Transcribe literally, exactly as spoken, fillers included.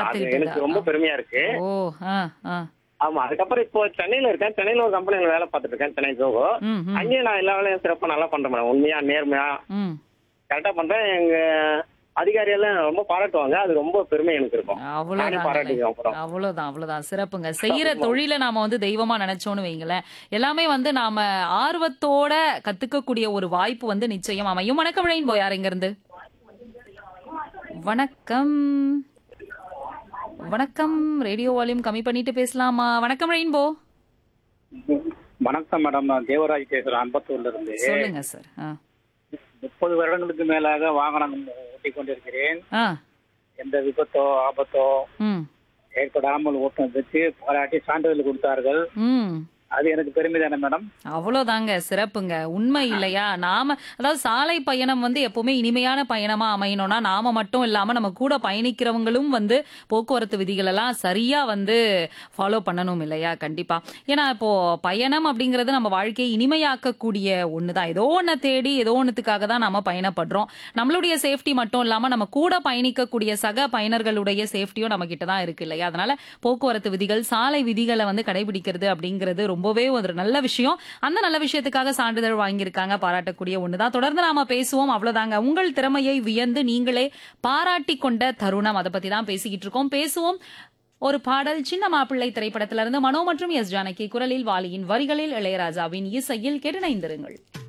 அது கத்துக்கிட்டது. எனக்கு ரொம்ப பெருமையா இருக்கு. ஓ! ஆ, ஆ. ஆமா. அதுக்கப்புறம் இப்போ சென்னையில இருக்கேன். சென்னையில ஒரு கம்பெனில வேலை பார்த்துட்டு இருக்கேன். சென்னை ஜோகோ. ம், ம், அங்கேயும் நான் எல்லா வேலையும் சிறப்பா நல்லா பண்றேன் மேடம். உண்மையா, நேர்மையா, ம். கரெக்டா பண்றேன். எங்க அதிகாரியெல்லாம் ரொம்ப பாராட்டுவாங்க. அது ரொம்ப பெருமை எனக்கு இருக்கும். நானே அவ்வளோதாங்களே. பாராட்டிக்குவேன் அப்புறம். அவ்வளோதான், அவ்வளோதான். சிறப்புங்க. செய்யற ஆமா. தொழில நாம வந்து தெய்வமா நெனைச்சோம்னு வைங்களேன், எல்லாமே வந்து நாம ஆர்வத்தோட கத்துக்கக்கூடிய ஒரு வாய்ப்பு வந்து நிச்சயம் அமையும். வணக்கம் ரெயின்போ யார் இங்கருந்து? வணக்கம். வணக்கம். ரேடியோ வால்யூம் கம்மி பண்ணிட்டு பேசலாமா? வணக்கம் ரெயின்போ. வணக்கம் மேடம். நான் தேவராஜ் பேசுறேன் அம்பத்தூர்ல இருந்து. சொல்லுங்க சார். ஆ. முப்பது வருடங்களுக்கு மேலாக வாகனம் ஓட்டிக் கொண்டிருக்கிறேன். ஆ. எந்த விபத்தோ ஆபத்தோ ம். ஏற்படாமல் ஓட்டுனதுக்கு பாராட்டி சான்றிதழ் கொடுத்தார்கள். ம். அது எனக்கு பெருமை தானே மேடம். அவ்வளோதாங்க. சிறப்புங்க. உண்மை இல்லையா? நாம அதாவது சாலை பயணம் வந்து எப்பவுமே இனிமையான பயணமா அமையணும்னா, நாம மட்டும் இல்லாம நம்ம கூட பயணிக்கிறவங்களும் வந்து போக்குவரத்து விதிகள் எல்லாம் சரியா வந்து ஃபாலோ பண்ணணும் இல்லையா? கண்டிப்பா. ஏன்னா இப்போ பயணம் அப்படிங்கிறது நம்ம வாழ்க்கையை இனிமையாக்கக்கூடிய ஒண்ணுதான். ஏதோ ஒண்ண தேடி ஏதோ ஒண்ணுத்துக்காக தான் நாம பயணப்படுறோம். நம்மளுடைய சேஃப்டி மட்டும் இல்லாம நம்ம கூட பயணிக்கக்கூடிய சக பயனர்களுடைய சேஃப்டியும் நம்ம கிட்ட தான் இருக்கு இல்லையா? அதனால போக்குவரத்து விதிகள், சாலை விதிகளை வந்து கடைபிடிக்கிறது அப்படிங்கிறது ரொம்பவே ஒரு நல்ல விஷயம். அந்த நல்ல விஷயத்துக்காக சான்றிதழ் வாங்கியிருக்காங்க. பாராட்டக்கூடிய ஒண்ணுதான். தொடர்ந்து நாம பேசுவோம். அவ்வளவுதாங்க. உங்கள் திறமையை வியந்து நீங்களே பாராட்டி கொண்ட தருணம், அதை பத்தி தான் பேசிக்கிட்டு இருக்கோம். பேசுவோம். ஒரு பாடல் சின்ன மாப்பிள்ளை திரைப்படத்திலிருந்து மனோ மற்றும் எஸ் ஜானகி குரலில், வாலியின் வரிகளில், இளையராஜாவின் இசையில் கேட்டு இணைந்திருங்கள்.